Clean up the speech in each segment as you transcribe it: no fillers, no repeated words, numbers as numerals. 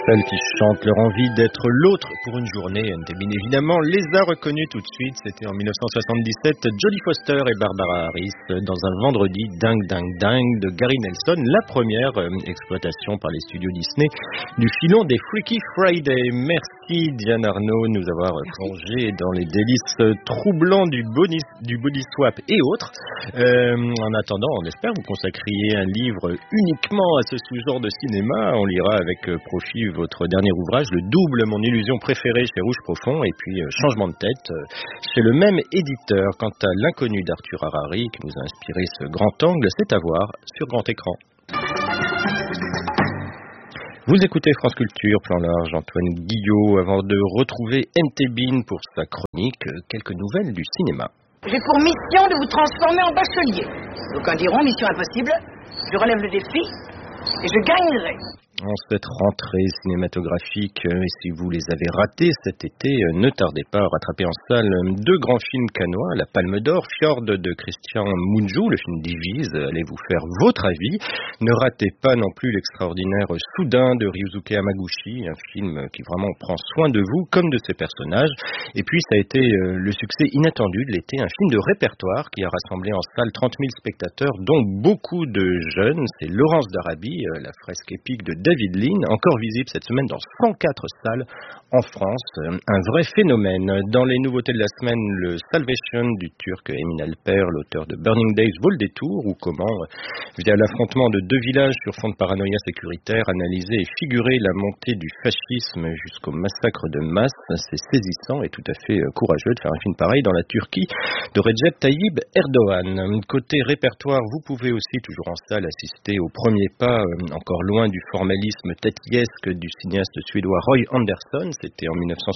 Celles qui chantent leur envie d'être l'autre pour une journée, N.T.B. évidemment les a reconnues tout de suite. C'était en 1977, Jodie Foster et Barbara Harris dans un vendredi dingue de Gary Nelson, la première exploitation par les studios Disney du filon des Freaky Friday. Merci Diane Arnaud de nous avoir plongé dans les délices troublants du body swap et autres. En attendant, on espère vous consacriez un livre uniquement à ce sous-genre de cinéma. On lira avec profit votre dernier ouvrage, Le Double, mon illusion préférée chez Rouge Profond, et puis Changement de tête chez le même éditeur. Quant à L'inconnu d'Arthur Harari qui nous a inspiré ce grand angle, c'est à voir sur grand écran. Vous écoutez France Culture, plan large, Antoine Guillot, avant de retrouver N.T.B. pour sa chronique, quelques nouvelles du cinéma. J'ai pour mission de vous transformer en bachelier. D'aucuns diront mission impossible. Je relève le défi et je gagnerai. En cette rentrée cinématographique, et si vous les avez ratés cet été, ne tardez pas à rattraper en salle deux grands films cannois, La Palme d'Or, Fjord de Christian Mungiu, le film Divise, allez vous faire votre avis. Ne ratez pas non plus l'extraordinaire Soudain de Ryusuke Hamaguchi, un film qui vraiment prend soin de vous comme de ses personnages. Et puis ça a été le succès inattendu de l'été, un film de répertoire qui a rassemblé en salle 30 000 spectateurs, dont beaucoup de jeunes. C'est Laurence d'Arabie, la fresque épique de David Lean, encore visible cette semaine dans 104 salles en France. Un vrai phénomène. Dans les nouveautés de la semaine, le Salvation du Turc Emin Alper, l'auteur de Burning Days, vaut le détour, ou comment, via l'affrontement de deux villages sur fond de paranoïa sécuritaire, analyser et figurer la montée du fascisme jusqu'au massacre de masse. C'est saisissant et tout à fait courageux de faire un film pareil dans la Turquie de Recep Tayyip Erdogan. Côté répertoire, vous pouvez aussi, toujours en salle, assister au premier pas, encore loin du formalisme tatillesque du cinéaste suédois Roy Andersson. C'était en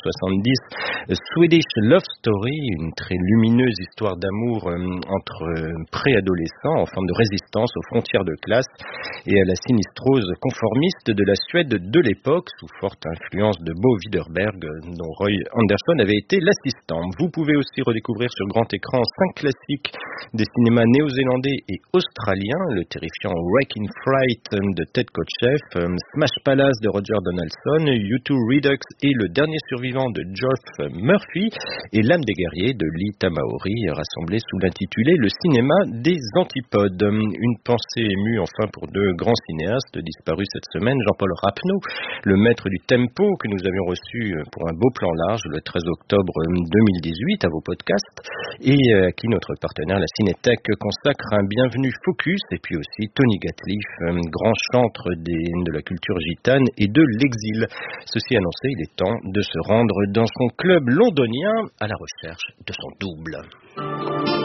1970, Swedish Love Story, une très lumineuse histoire d'amour entre préadolescents en forme de résistance aux frontières de classe et à la sinistrose conformiste de la Suède de l'époque, sous forte influence de Bo Widerberg, dont Roy Andersson avait été l'assistant. Vous pouvez aussi redécouvrir sur grand écran 5 classiques des cinémas néo-zélandais et australiens, le terrifiant Wrecking Fright de Ted Kotcheff, Smash Palace de Roger Donaldson, U2 Redux et Le Dernier Survivant de Geoff Murphy, et L'âme des guerriers de Lee Tamahori, rassemblés sous l'intitulé Le cinéma des antipodes. Une pensée émue enfin pour deux grands cinéastes disparus cette semaine, Jean-Paul Rapneau, le maître du tempo que nous avions reçu pour un beau plan large le 13 octobre 2018 à vos podcasts, et à qui notre partenaire la Cinétech consacre un bienvenu focus, et puis aussi Tony Gatliff, grand chantre de la culture gitane et de l'exil. Ceci annoncé, il est temps de se rendre dans son club londonien à la recherche de son double.